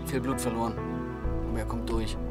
hat viel Blut verloren. Aber er kommt durch.